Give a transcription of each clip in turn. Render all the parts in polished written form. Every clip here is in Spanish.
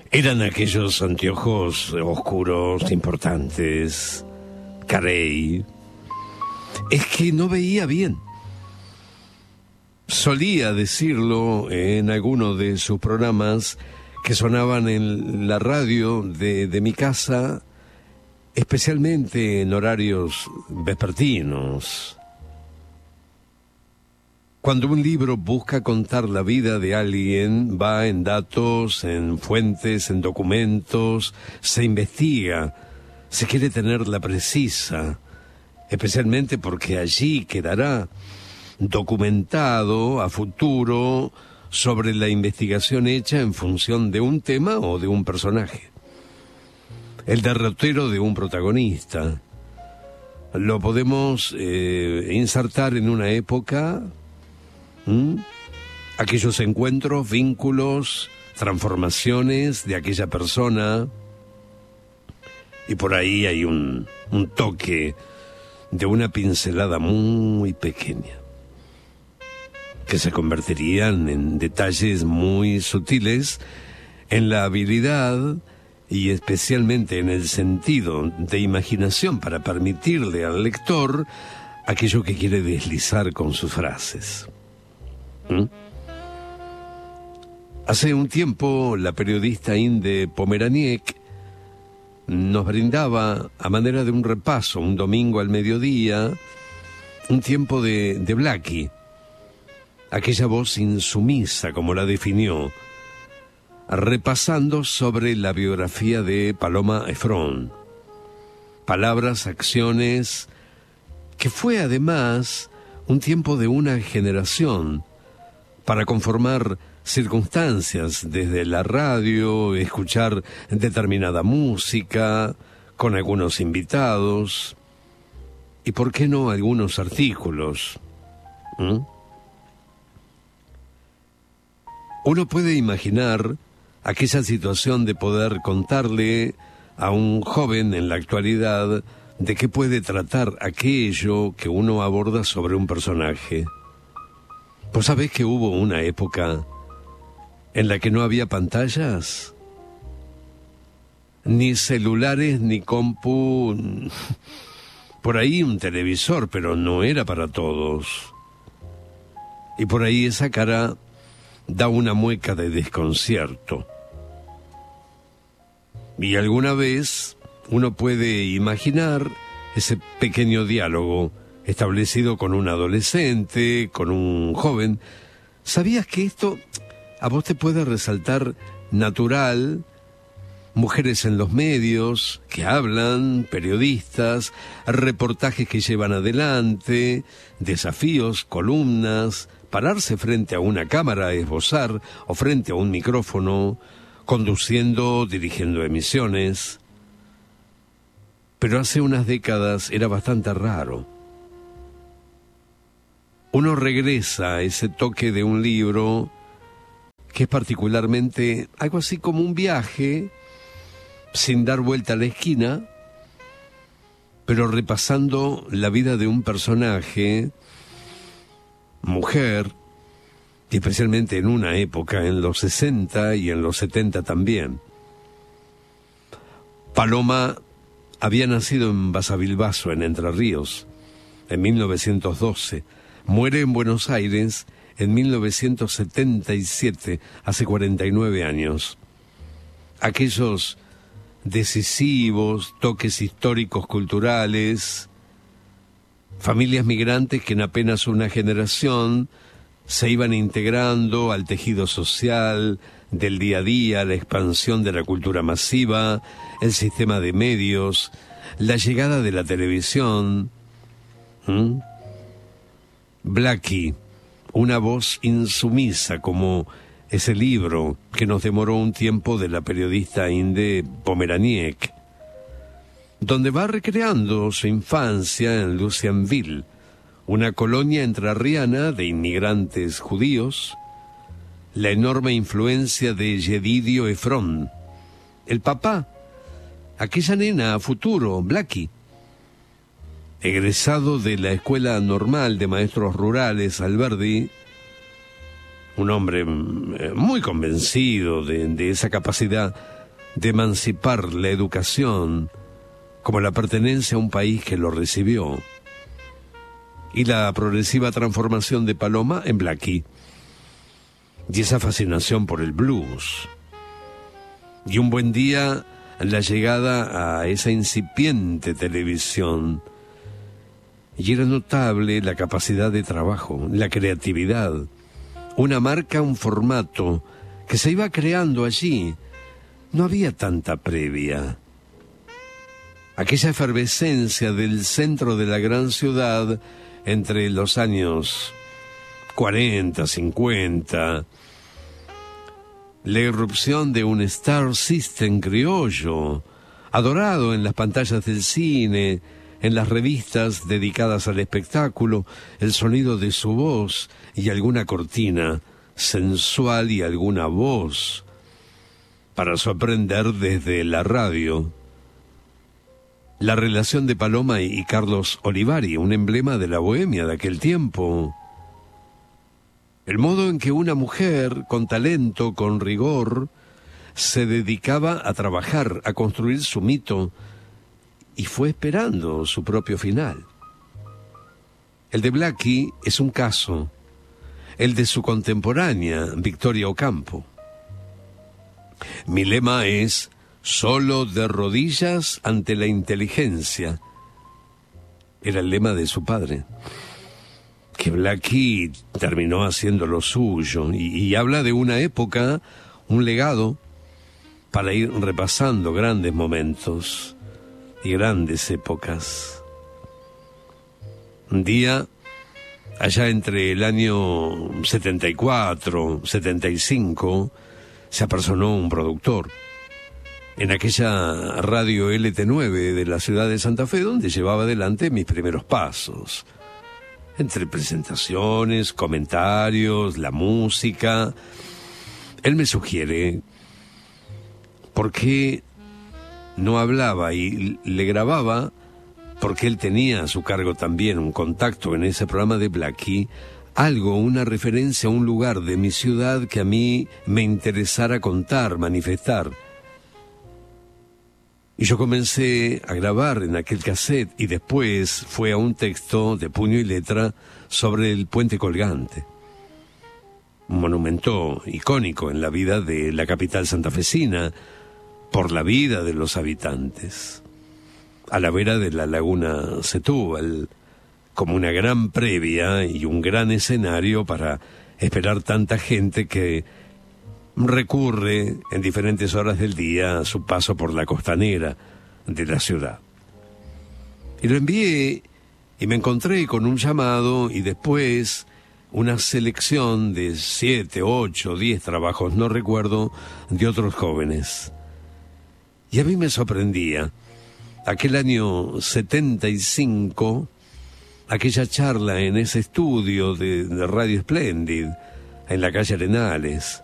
Eran aquellos anteojos oscuros, importantes, carey. Es que no veía bien. Solía decirlo en alguno de sus programas que sonaban en la radio de mi casa, especialmente en horarios vespertinos. Cuando un libro busca contar la vida de alguien, va en datos, en fuentes, en documentos, se investiga, se quiere tenerla precisa, especialmente porque allí quedará documentado a futuro sobre la investigación hecha en función de un tema o de un personaje. El derrotero de un protagonista lo podemos insertar en una época, aquellos encuentros, vínculos, transformaciones de aquella persona, y por ahí hay un toque de una pincelada muy pequeña que se convertirían en detalles muy sutiles en la habilidad y especialmente en el sentido de imaginación para permitirle al lector aquello que quiere deslizar con sus frases. Hace un tiempo la periodista Inde Pomeraniec nos brindaba, a manera de un repaso, un domingo al mediodía, un tiempo de Blackie, aquella voz insumisa, como la definió, repasando sobre la biografía de Paloma Efron. Palabras, acciones, que fue además un tiempo de una generación para conformar circunstancias, desde la radio, escuchar determinada música, con algunos invitados, y por qué no algunos artículos. Uno puede imaginar aquella situación de poder contarle a un joven en la actualidad de qué puede tratar aquello que uno aborda sobre un personaje. ¿Vos sabés que hubo una época en la que no había pantallas? Ni celulares, ni compu. Por ahí un televisor, pero no era para todos. Y por ahí esa cara da una mueca de desconcierto. Y alguna vez uno puede imaginar ese pequeño diálogo establecido con un adolescente, con un joven. ¿Sabías que esto a vos te puede resaltar natural? Mujeres en los medios que hablan, periodistas, reportajes que llevan adelante, desafíos, columnas, pararse frente a una cámara, esbozar, o frente a un micrófono, conduciendo, dirigiendo emisiones. Pero hace unas décadas era bastante raro. Uno regresa a ese toque de un libro que es particularmente algo así como un viaje, sin dar vuelta a la esquina, pero repasando la vida de un personaje, mujer, y especialmente en una época, en los 60 y en los 70 también. Paloma había nacido en Basavilbaso, en Entre Ríos, en 1912. Muere en Buenos Aires en 1977, hace 49 años. Aquellos decisivos toques históricos, culturales, familias migrantes que en apenas una generación se iban integrando al tejido social del día a día, la expansión de la cultura masiva, el sistema de medios, la llegada de la televisión. Blackie, una voz insumisa como ese libro que nos demoró un tiempo de la periodista Inde Pomeraniec, donde va recreando su infancia en Lucianville, una colonia entrerriana de inmigrantes judíos, la enorme influencia de Yedidio Efron, el papá, aquella nena a futuro, Blackie, egresado de la Escuela Normal de Maestros Rurales, Alberdi, un hombre muy convencido de esa capacidad de emancipar la educación como la pertenencia a un país que lo recibió, y la progresiva transformación de Paloma en Blackie, y esa fascinación por el blues, y un buen día la llegada a esa incipiente televisión. Y era notable la capacidad de trabajo, la creatividad, una marca, un formato que se iba creando allí. No había tanta previa. Aquella efervescencia del centro de la gran ciudad entre los años 40, 50, la irrupción de un Star System criollo, adorado en las pantallas del cine, en las revistas dedicadas al espectáculo, el sonido de su voz y alguna cortina sensual y alguna voz para sorprender desde la radio. La relación de Paloma y Carlos Olivari, un emblema de la bohemia de aquel tiempo. El modo en que una mujer con talento, con rigor, se dedicaba a trabajar, a construir su mito, y fue esperando su propio final. El de Blackie es un caso, el de su contemporánea, Victoria Ocampo. Mi lema es: solo de rodillas ante la inteligencia. Era el lema de su padre, que Blackie terminó haciendo lo suyo, y habla de una época, un legado, para ir repasando grandes momentos y grandes épocas. Un día, allá entre el año 74, 75, se apersonó un productor en aquella radio LT9 de la ciudad de Santa Fe, donde llevaba adelante mis primeros pasos. Entre presentaciones, comentarios, la música, él me sugiere por qué no hablaba y le grababa, porque él tenía a su cargo también un contacto en ese programa de Blackie, algo, una referencia a un lugar de mi ciudad que a mí me interesara contar, manifestar. Y yo comencé a grabar en aquel cassette, y después fue a un texto de puño y letra sobre el puente colgante, un monumento icónico en la vida de la capital santafesina, por la vida de los habitantes, a la vera de la laguna Setúbal, como una gran previa y un gran escenario para esperar tanta gente que recurre en diferentes horas del día a su paso por la costanera de la ciudad. Y lo envié y me encontré con un llamado y después una selección de 7, 8, 10 trabajos, no recuerdo, de otros jóvenes. Y a mí me sorprendía aquel año 75, aquella charla en ese estudio de Radio Splendid, en la calle Arenales.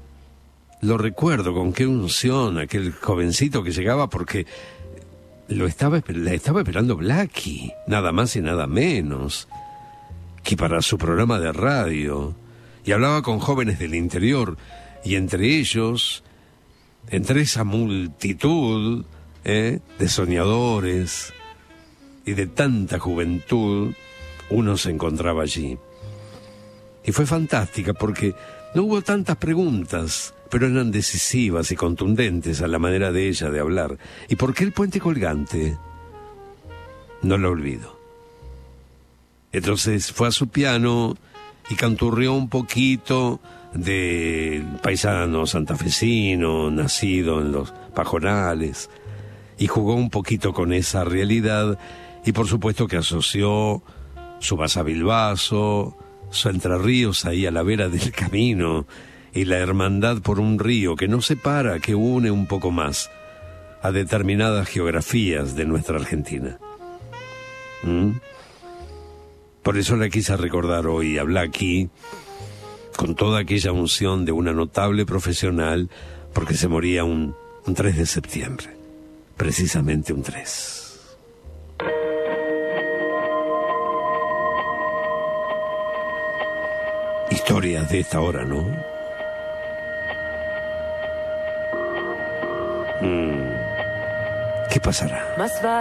Lo recuerdo con qué unción aquel jovencito que llegaba, porque la estaba esperando Blackie, nada más y nada menos que para su programa de radio, y hablaba con jóvenes del interior, y entre ellos, entre esa multitud de soñadores y de tanta juventud, uno se encontraba allí. Y fue fantástica porque no hubo tantas preguntas, pero eran decisivas y contundentes a la manera de ella de hablar. ¿Y por qué el puente colgante? No lo olvido. Entonces fue a su piano y canturreó un poquito del paisano santafesino, nacido en los pajonales, y jugó un poquito con esa realidad, y por supuesto que asoció su Basavilbaso, su Entre Ríos ahí a la vera del camino, y la hermandad por un río que no separa, que une un poco más a determinadas geografías de nuestra Argentina. Por eso la quise recordar hoy, a Blackie, con toda aquella unción de una notable profesional, porque se moría un 3 de septiembre, precisamente un 3. Historias de esta hora, ¿no? ¿Qué pasará?